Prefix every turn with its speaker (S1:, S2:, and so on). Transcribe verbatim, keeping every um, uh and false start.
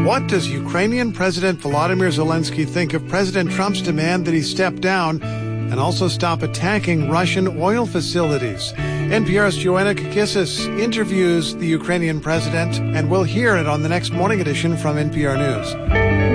S1: What does Ukrainian President Volodymyr Zelensky think of President Trump's demand that he step down and also stop attacking Russian oil facilities? N P R's Joanna Kakissis interviews the Ukrainian president, and we'll hear it on the next morning edition from N P R News.